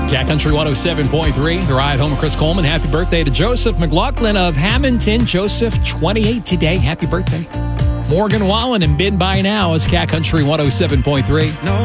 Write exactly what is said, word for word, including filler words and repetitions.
Cat Country one oh seven point three. The Ride Home with Chris Coleman. Happy birthday to Joseph McLaughlin of Hamilton. Joseph, twenty-eight today. Happy birthday. Morgan Wallen and Been By Now is Cat Country one oh seven point three. No.